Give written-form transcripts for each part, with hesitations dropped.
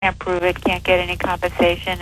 can't prove it, can't get any compensation,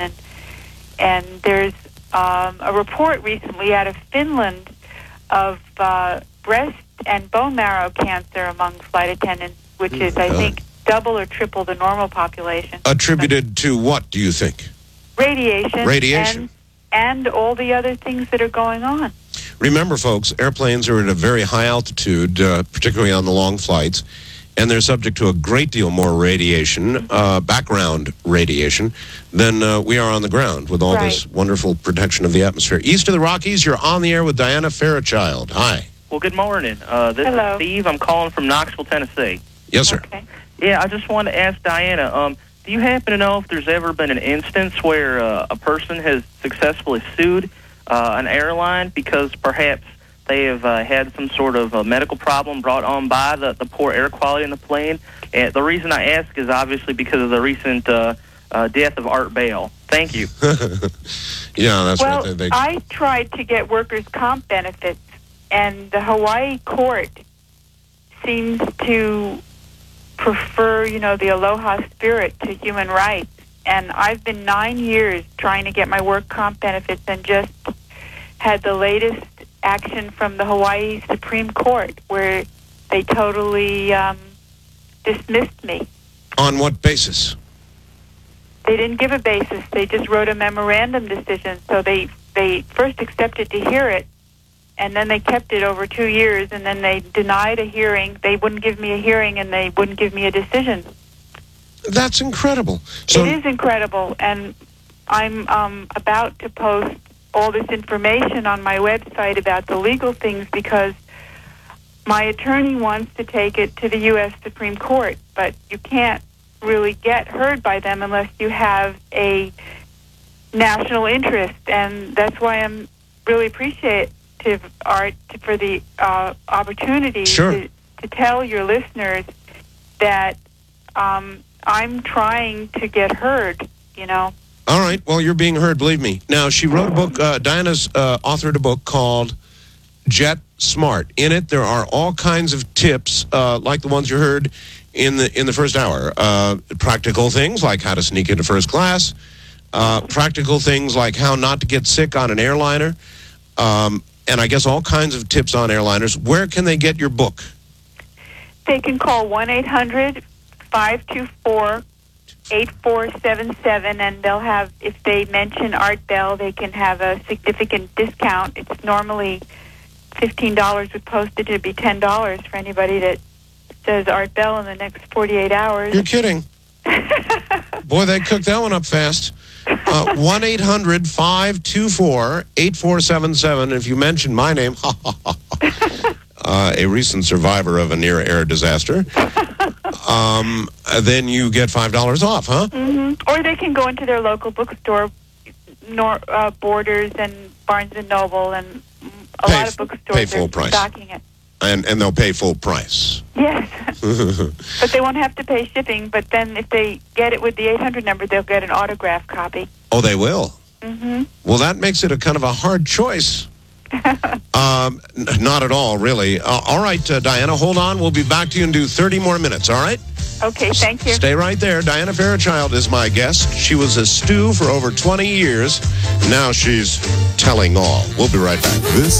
and there's a report recently out of Finland of breast and bone marrow cancer among flight attendants, which is, I think, double or triple the normal population. Attributed to what, do you think? Radiation. Radiation. And all the other things that are going on. Remember, folks, airplanes are at a very high altitude, particularly on the long flights, and they're subject to a great deal more radiation, background radiation, than we are on the ground with all this wonderful protection of the atmosphere. East of the Rockies, you're on the air with Diana Fairchild. Hi. Well, good morning. This is Steve. I'm calling from Knoxville, Tennessee. Yes, sir. Okay. Yeah, I just wanted to ask Diana, do you happen to know if there's ever been an instance where a person has successfully sued an airline because perhaps they have had some sort of medical problem brought on by the poor air quality in the plane? And the reason I ask is obviously because of the recent death of Art Bell. Thank you. Yeah, that's well, right. I tried to get workers' comp benefits, and the Hawaii court seems to prefer, the aloha spirit to human rights. And I've been 9 years trying to get my work comp benefits and just had the latest action from the Hawaii Supreme Court where they totally dismissed me. On what basis? They didn't give a basis. They just wrote a memorandum decision. So they first accepted to hear it, and then they kept it over 2 years, and then they denied a hearing. They wouldn't give me a hearing, and they wouldn't give me a decision. That's incredible. So, it is incredible, and I'm about to post all this information on my website about the legal things because my attorney wants to take it to the U.S. Supreme Court, but you can't really get heard by them unless you have a national interest, and that's why I'm really appreciative, Art, for the opportunity to tell your listeners that I'm trying to get heard, All right. Well, you're being heard, believe me. Now, she wrote a book. Diana's authored a book called Jet Smart. In it, there are all kinds of tips, like the ones you heard in the first hour. Practical things like how to sneak into first class. Practical things like how not to get sick on an airliner. And I guess all kinds of tips on airliners. Where can they get your book? They can call 1-800-524-8477, and they'll have, if they mention Art Bell, they can have a significant discount. It's normally $15 with postage. It'd be $10 for anybody that says Art Bell in the next 48 hours. You're kidding. Boy, they cooked that one up fast. 1-800-524-8477. If you mention my name, a recent survivor of a near-air disaster, then you get $5 off, huh? Mm-hmm. Or they can go into their local bookstore, Borders and Barnes & Noble, and a lot of bookstores are stocking it. And they'll pay full price. Yes. But they won't have to pay shipping, but then if they get it with the 800 number, they'll get an autograph copy. Oh, they will? Mm-hmm. Well, that makes it a kind of a hard choice. Not at all, really. All right, Diana, hold on. We'll be back to you in 30 more minutes, all right? Okay, thank you. Stay right there. Diana Fairchild is my guest. She was a stew for over 20 years. Now she's telling all. We'll be right back.